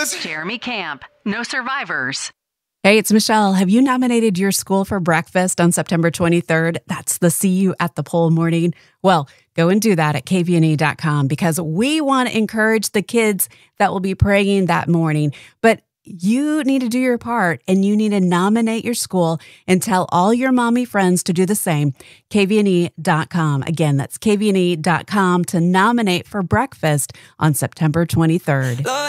Jeremy Camp. No survivors. Hey, it's Michelle. Have you nominated your school for breakfast on September 23rd? That's the See You at the Poll morning. Well, go and do that at kvne.com because we want to encourage the kids that will be praying that morning. But you need to do your part and you need to nominate your school and tell all your mommy friends to do the same. kvne.com. Again, that's kvne.com to nominate for breakfast on September 23rd.